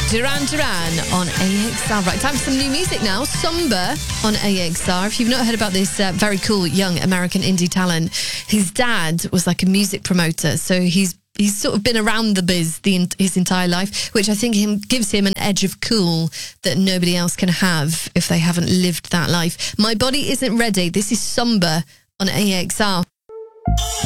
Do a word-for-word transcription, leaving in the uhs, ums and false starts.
Duran Duran on A X R. Right, time for some new music now. Samba on A X R. If you've not heard about this uh, very cool young American indie talent, his dad was like a music promoter, so he's he's sort of been around the biz the, his entire life, which I think him, gives him an edge of cool that nobody else can have if they haven't lived that life. My Body Isn't Ready. This is Samba on A X R.